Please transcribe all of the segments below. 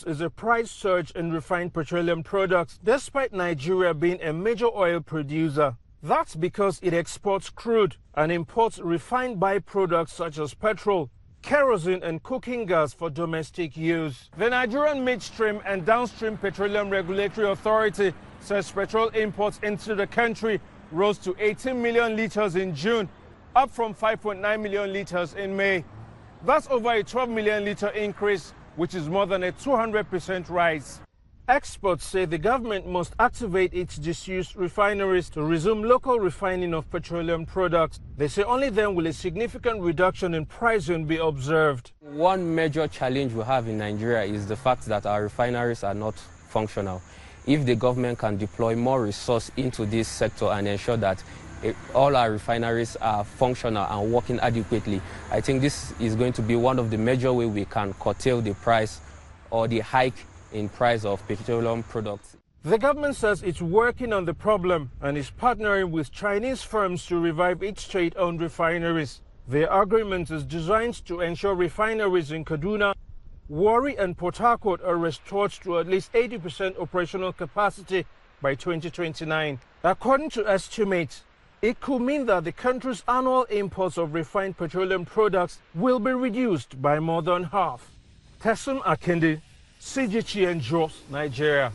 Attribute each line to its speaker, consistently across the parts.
Speaker 1: is a price surge in refined petroleum products, despite Nigeria being a major oil producer. That's because it exports crude and imports refined byproducts such as petrol, kerosene and cooking gas for domestic use. The Nigerian Midstream and Downstream Petroleum Regulatory Authority says petrol imports into the country rose to 18 million litres in June, up from 5.9 million litres in May. That's over a 12 million litre increase, which is more than a 200% rise. Experts say the government must activate its disused refineries to resume local refining of petroleum products. They say only then will a significant reduction in pricing be observed.
Speaker 2: One major challenge we have in Nigeria is the fact that our refineries are not functional. If the government can deploy more resource into this sector and ensure that all our refineries are functional and working adequately, I think this is going to be one of the major ways we can curtail the price or the hike in price of petroleum products.
Speaker 1: The government says it's working on the problem and is partnering with Chinese firms to revive its state-owned refineries. The agreement is designed to ensure refineries in Kaduna, Warri and Port Harcourt are restored to at least 80% operational capacity by 2029. According to estimates, it could mean that the country's annual imports of refined petroleum products will be reduced by more than half. Tessim Akinde, CGTN Jos, Nigeria.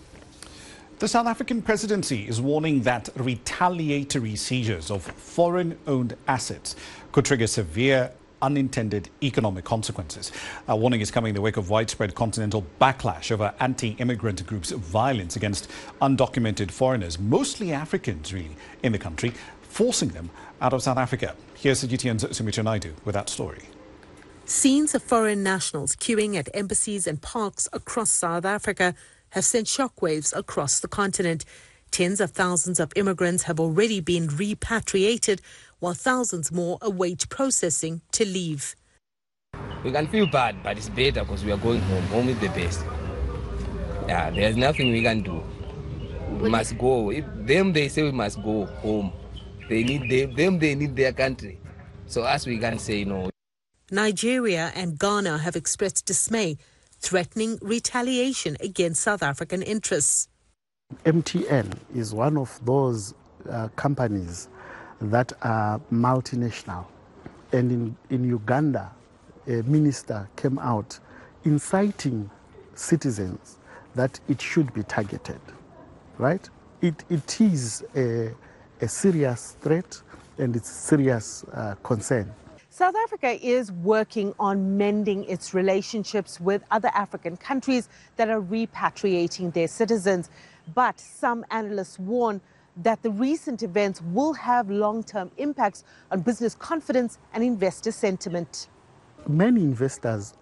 Speaker 3: The South African presidency is warning that retaliatory seizures of foreign-owned assets could trigger severe unintended economic consequences. A warning is coming in the wake of widespread continental backlash over anti-immigrant groups' violence against undocumented foreigners, mostly Africans really, in the country, forcing them out of South Africa. Here's CGTN's Sumitra Naidu with that story.
Speaker 4: Scenes of foreign nationals queuing at embassies and parks across South Africa have sent shockwaves across the continent. Tens of thousands of immigrants have already been repatriated, while thousands more await processing to leave.
Speaker 5: We can feel bad, but it's better because we are going home. Home is the best. Yeah, there's nothing we can do. We must go. If they say we must go home. They need their country. So us, we can say no.
Speaker 4: Nigeria and Ghana have expressed dismay, threatening retaliation against South African interests.
Speaker 6: MTN is one of those companies that are multinational. And in Uganda, a minister came out inciting citizens that it should be targeted, right? It is a serious threat and it's serious concern.
Speaker 7: South Africa is working on mending its relationships with other African countries that are repatriating their citizens. But some analysts warn that the recent events will have long-term impacts on business confidence and investor sentiment.
Speaker 6: Many investors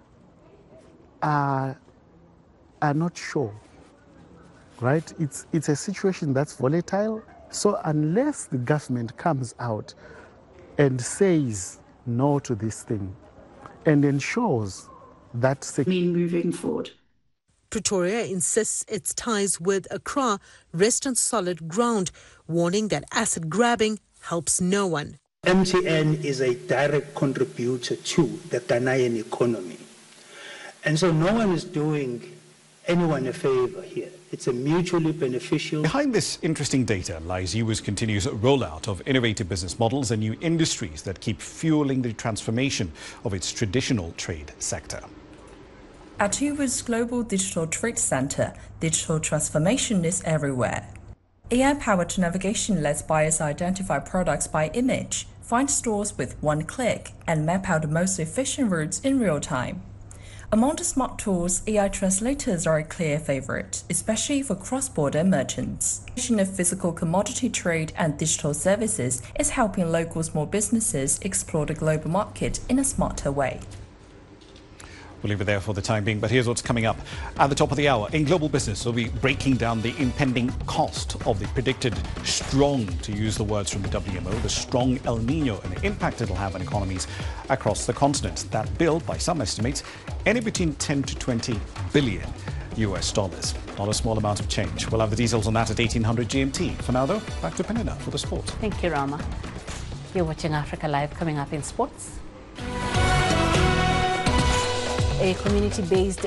Speaker 6: are not sure, right? It's a situation that's volatile. So unless the government comes out and says no to this thing and ensures that
Speaker 8: moving forward.
Speaker 4: Pretoria insists its ties with Accra rest on solid ground, warning that asset grabbing helps no one.
Speaker 9: MTN is a direct contributor to the Ghanaian economy. And so no one is doing anyone a favor here. It's a mutually beneficial.
Speaker 3: Behind this interesting data lies Yiwu's continuous rollout of innovative business models and new industries that keep fueling the transformation of its traditional trade sector.
Speaker 10: At Yiwu's Global Digital Trade Center, digital transformation is everywhere. AI-powered navigation lets buyers identify products by image, find stores with one click, and map out the most efficient routes in real time. Among the smart tools, AI translators are a clear favorite, especially for cross-border merchants. The of physical commodity trade and digital services is helping local small businesses explore the global market in a smarter way.
Speaker 3: We'll leave it there for the time being, but here's what's coming up at the top of the hour. In global business, we'll be breaking down the impending cost of the predicted strong, to use the words from the WMO, the strong El Nino and the impact it'll have on economies across the continent. That bill, by some estimates, any between 10 to 20 billion US dollars. Not a small amount of change. We'll have the details on that at 1800 GMT. For now, though, back to Penina for the sport.
Speaker 11: Thank you, Rama. You're watching Africa Live. Coming up in sports, a community-based